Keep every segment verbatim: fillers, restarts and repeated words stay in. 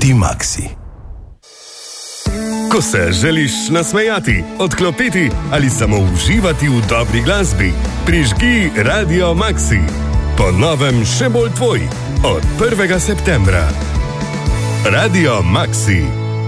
Tudi Maxi. Ko se želiš nasmejati, odklopiti ali samo uživati v dobri glasbi, prižgi Radio Maxi. Po novem še bolj tvoj. Od prvega septembra. Radio Maxi.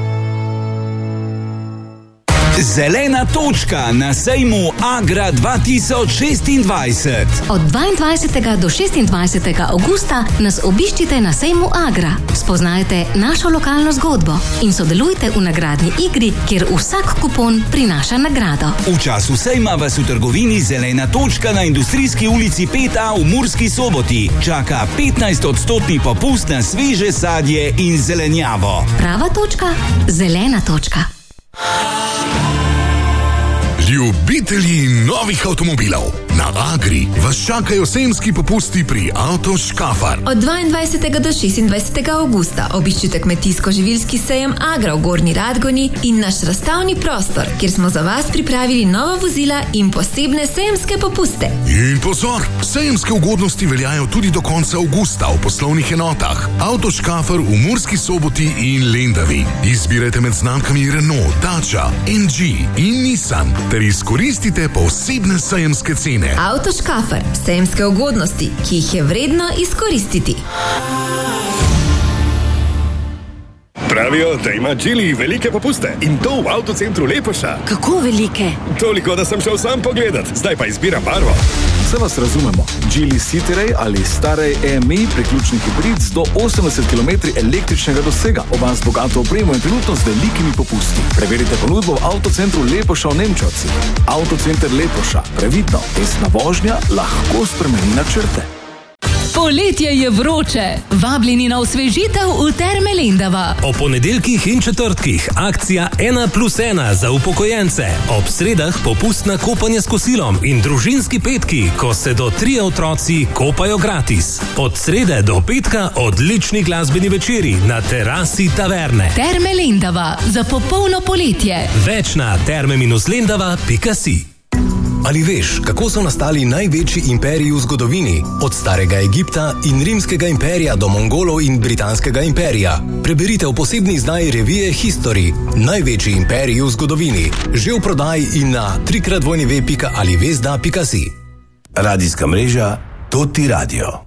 Zelena točka na sejmu Agra dva tisoč šestindvajset. Od dvaindvajsetega do šestindvajsetega avgusta nas obiščite na sejmu Agra. Spoznajte našo lokalno zgodbo in sodelujte v nagradni igri, kjer vsak kupon prinaša nagrado. V času sejma vas v trgovini Zelena točka na Industrijski ulici pet A v Murski Soboti čaka petnajst odstotni popust na sveže sadje in zelenjavo. Prava točka, zelena točka. Ljubitelji novih avtomobilov, na Agri vas čakajo sejemski popusti pri Avtoškafar. Od dvaindvajsetega do šestindvajsetega avgusta obiščite kmetijsko-živilski sejem Agra v Gornji Radgoni in naš razstavni prostor, kjer smo za vas pripravili nova vozila in posebne sejemske popuste. In pozor, sejemske ugodnosti veljajo tudi do konca avgusta v poslovnih enotah Avtoškafar v Murski Soboti in Lendavi. Izbirajte med znamkami Renault, Dacia, M G in Nissan ter izkoristite posebne sejemske cene. Avtoškafar, sejemske ugodnosti, ki jih je vredno izkoristiti. Pravijo, da ima Geely velike popuste in to v avtocentru Lepoša. Kako velike? Toliko, da sem šel sam pogledat. Zdaj pa izbiram barvo. Se vas razumemo. Geely Cityray ali starej E M I priključni hibrid z do osemdeset kilometrov električnega dosega. Oba z bogato opremo in trenutno z velikimi popusti. Preverite ponudbo v avtocentru Lepoša v Nemčovci. Avtocenter Lepoša. Previdno, tesna vožnja lahko spremeni načrte. Poletje je vroče. Vabljeni na osvežitev v Terme Lendava. O ponedeljkih in četrtkih akcija ena plus ena za upokojence. Ob sredah popustna kopanje s kosilom in družinski petki, ko se do trije otroci kopajo gratis. Od srede do petka odlični glasbeni večeri na terasi taverne. Terme Lendava za popolno poletje. Več na terme lendava pika si. Ali veš, kako so nastali največji imperiji v zgodovini? Od starega Egipta in rimskega imperija do Mongolov in britanskega imperija. Preberite v posebni izdaji revije History. Največji imperiji v zgodovini. Že v prodaji in na trikrat dvojni ve pika ali vezda pika si. Radijska mreža Toti Radio.